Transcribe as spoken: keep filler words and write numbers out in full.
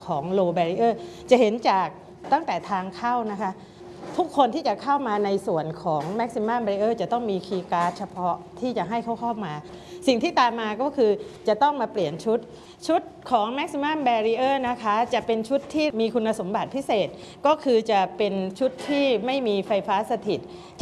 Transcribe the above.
ของ low barrier จะเห็นจากตั้งแต่ทางเข้านะคะทุกคนที่จะเข้ามาในส่วนของ maximum barrier จะต้องมีคีย์การ์ดเฉพาะที่จะให้เขาเข้ามาสิ่งที่ตามมาก็คือจะต้องมาเปลี่ยนชุดชุดของ maximum barrier นะคะจะเป็นชุดที่มีคุณสมบัติพิเศษก็คือจะเป็นชุดที่ไม่มีไฟฟ้าสถิต